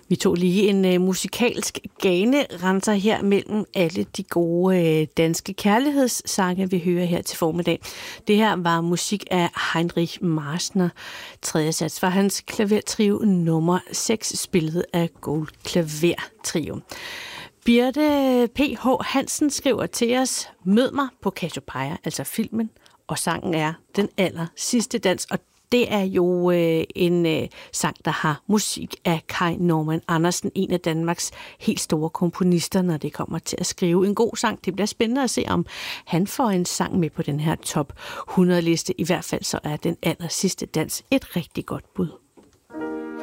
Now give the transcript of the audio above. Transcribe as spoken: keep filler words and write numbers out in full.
Vi tog lige en uh, musikalsk ganerenser her mellem alle de gode uh, danske kærlighedssange, vi hører her til formiddag. Det her var musik af Heinrich Marsner. Tredje sats var hans klavertrio nummer seks, spillet af Gold Klavertrio. Birte P H. Hansen skriver til os: mød mig på Cassiopeia, altså filmen, og sangen er Den aller sidste dans, og det er jo øh, en øh, sang, der har musik af Kai Normann Andersen, en af Danmarks helt store komponister, når det kommer til at skrive en god sang. Det bliver spændende at se, om han får en sang med på den her top hundrede liste. I hvert fald så er Den aller sidste dans et rigtig godt bud.